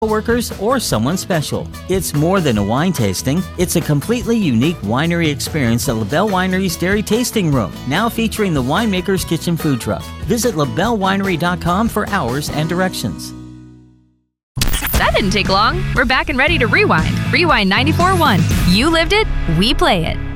coworkers, or someone special. It's more than a wine tasting. It's a completely unique winery experience at LaBelle Winery's Dairy Tasting Room, now featuring the Winemaker's Kitchen food truck. Visit labellewinery.com for hours and directions. That didn't take long. We're back and ready to rewind. Rewind 94.1. You lived it, we play it.